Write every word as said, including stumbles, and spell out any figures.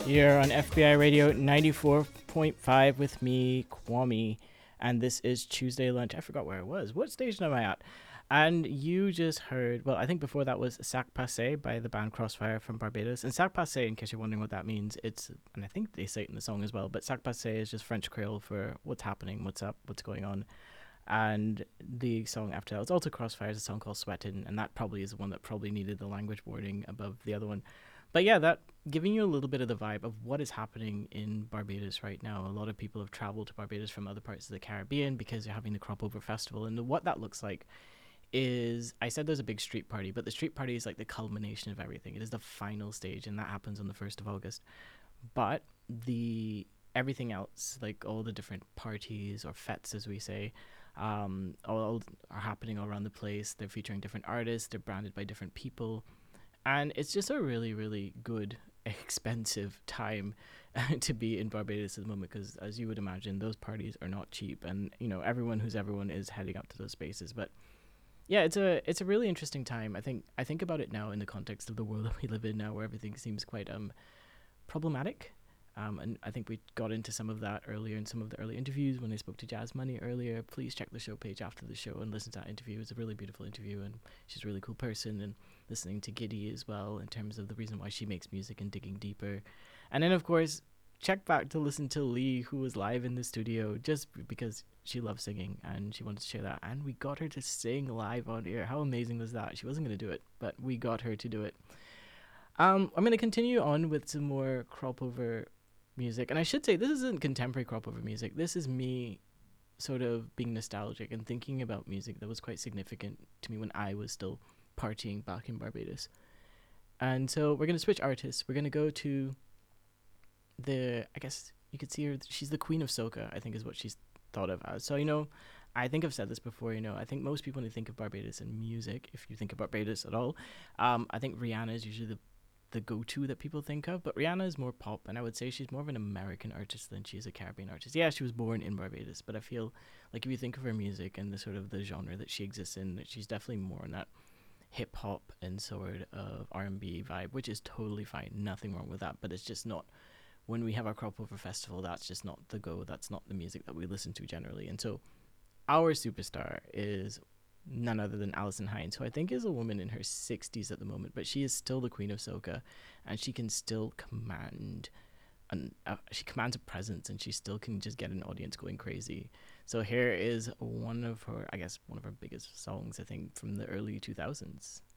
You're on F B I Radio ninety-four point five with me, Kwame, and this is Tuesday Lunch. I forgot where I was. What station am I at? And you just heard, well, I think before that was Sac Passe by the band Crossfire from Barbados. And Sac Passe, in case you're wondering what that means, it's, and I think they say it in the song as well, but Sac Passe is just French Creole for what's happening, what's up, what's going on. And the song after that was also Crossfire, is a song called Sweatin', and that probably is the one that probably needed the language warning above the other one. But yeah, that giving you a little bit of the vibe of what is happening in Barbados right now. A lot of people have traveled to Barbados from other parts of the Caribbean because they're having the Crop Over Festival. And what that looks like is, I said there's a big street party, but the street party is like the culmination of everything. It is the final stage, and that happens on the first of August. But the everything else, like all the different parties or fetes, as we say, um, all are happening all around the place. They're featuring different artists. They're branded by different people. And it's just a really, really good, expensive time to be in Barbados at the moment because, as you would imagine, those parties are not cheap. And, you know, everyone who's everyone is heading up to those spaces. But, yeah, it's a it's a really interesting time. I think I think about it now in the context of the world that we live in now where everything seems quite um problematic. Um, and I think we got into some of that earlier in some of the early interviews when I spoke to Jazz Money earlier. Please check the show page after the show and listen to that interview. It's a really beautiful interview, and she's a really cool person. And listening to Giddy as well in terms of the reason why she makes music and digging deeper. And then, of course, check back to listen to Lee, who was live in the studio just because she loves singing and she wanted to share that. And we got her to sing live on air. How amazing was that? She wasn't going to do it, but we got her to do it. Um, I'm going to continue on with some more crop over music. And I should say, this isn't contemporary crop over music. This is me sort of being nostalgic and thinking about music that was quite significant to me when I was still partying back in Barbados. And so we're going to switch artists. We're going to go to the, I guess you could see her, she's the queen of soca, I think is what she's thought of as. So, you know, I think I've said this before, you know, I think most people when they think of Barbados and music, if you think of Barbados at all, um, I think Rihanna is usually the the go-to that people think of, but Rihanna is more pop, and I would say she's more of an American artist than she's a Caribbean artist. Yeah, she was born in Barbados, but I feel like if you think of her music and the sort of the genre that she exists in, that she's definitely more in that hip-hop and sort of R and B vibe, which is totally fine, nothing wrong with that, but it's just not, when we have our Crop Over Festival, that's just not the go, that's not the music that we listen to generally. And so our superstar is none other than Alison Hinds, who I think is a woman in her sixties at the moment, but she is still the queen of soca, and she can still command, an, uh, she commands a presence, and she still can just get an audience going crazy. So here is one of her, I guess, one of her biggest songs, I think, from the early two thousands.